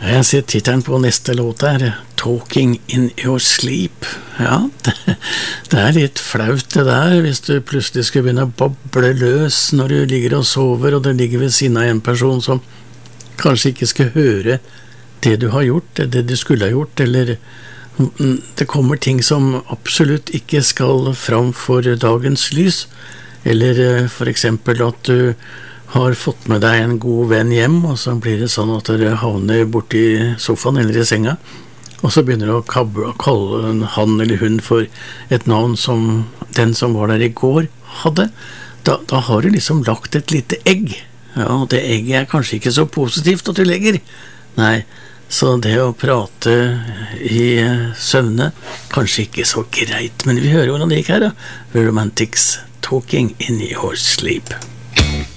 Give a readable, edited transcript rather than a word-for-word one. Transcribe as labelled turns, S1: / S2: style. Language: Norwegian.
S1: Jeg ser titelen på neste låt her, Talking in Your Sleep. Ja, det litt flaut det der, hvis du plutselig skulle begynne å bable løs når du ligger og sover, og du ligger ved siden av en person som kanskje ikke skal høre det du har gjort, det du skulle ha gjort, eller det kommer ting som absolutt ikke skal fram for dagens lys, eller for eksempel at du har fått med deg en god venn hjem, og så blir det sånn at dere havner borti sofaen eller i senga, og så begynner du å kalle han eller hun for et navn som den som var der i går hadde. Da har du liksom lagt et lite egg. Ja, og det egget kanskje ikke så positivt at du legger. Nei, så det å prate i søvne, kanskje ikke så greit, men vi hører hvordan det gikk her da. Romantics, Talking in Your Sleep.